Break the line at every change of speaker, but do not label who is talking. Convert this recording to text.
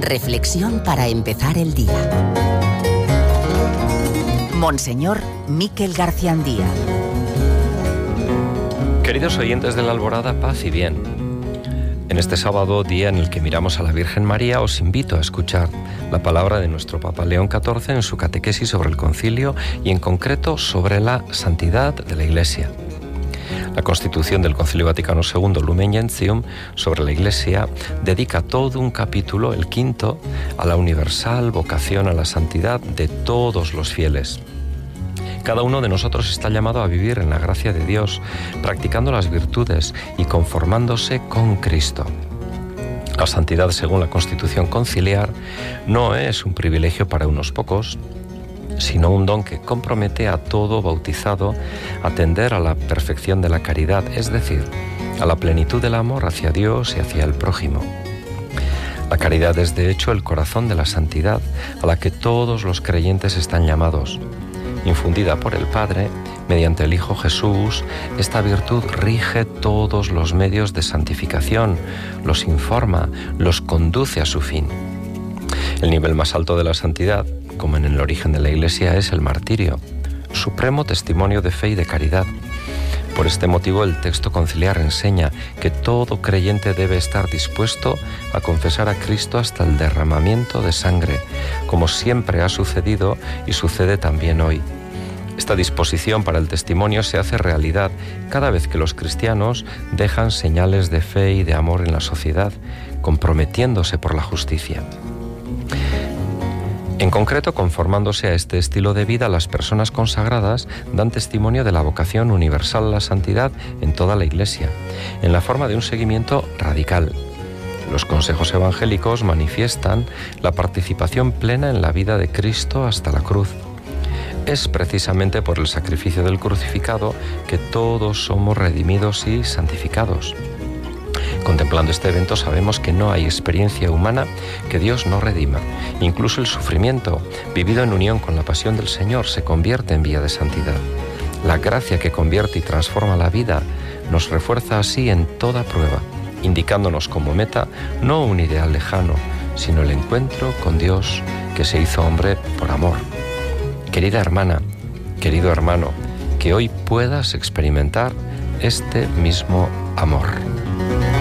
Reflexión para empezar el día. Monseñor Miquel Garciandía.
Queridos oyentes de la Alborada, paz y bien. En este sábado, día en el que miramos a la Virgen María, os invito a escuchar la palabra de nuestro Papa León XIV en su catequesis sobre el concilio y en concreto sobre la santidad de la Iglesia. La Constitución del Concilio Vaticano II, Lumen Gentium, sobre la Iglesia, dedica todo un capítulo, el quinto, a la universal vocación a la santidad de todos los fieles. Cada uno de nosotros está llamado a vivir en la gracia de Dios, practicando las virtudes y conformándose con Cristo. La santidad, según la Constitución conciliar, no es un privilegio para unos pocos, sino un don que compromete a todo bautizado a tender a la perfección de la caridad, es decir, a la plenitud del amor hacia Dios y hacia el prójimo. La caridad es, de hecho, el corazón de la santidad a la que todos los creyentes están llamados. Infundida por el Padre, mediante el Hijo Jesús, esta virtud rige todos los medios de santificación, los informa, los conduce a su fin. El nivel más alto de la santidad, como en el origen de la Iglesia, es el martirio, supremo testimonio de fe y de caridad. Por este motivo, el texto conciliar enseña que todo creyente debe estar dispuesto a confesar a Cristo hasta el derramamiento de sangre, como siempre ha sucedido y sucede también hoy. Esta disposición para el testimonio se hace realidad cada vez que los cristianos dejan señales de fe y de amor en la sociedad, comprometiéndose por la justicia. En concreto, conformándose a este estilo de vida, las personas consagradas dan testimonio de la vocación universal a la santidad en toda la Iglesia, en la forma de un seguimiento radical. Los consejos evangélicos manifiestan la participación plena en la vida de Cristo hasta la cruz. Es precisamente por el sacrificio del crucificado que todos somos redimidos y santificados. Contemplando este evento sabemos que no hay experiencia humana que Dios no redima. Incluso el sufrimiento, vivido en unión con la pasión del Señor, se convierte en vía de santidad. La gracia que convierte y transforma la vida nos refuerza así en toda prueba, indicándonos como meta no un ideal lejano, sino el encuentro con Dios que se hizo hombre por amor. Querida hermana, querido hermano, que hoy puedas experimentar este mismo amor.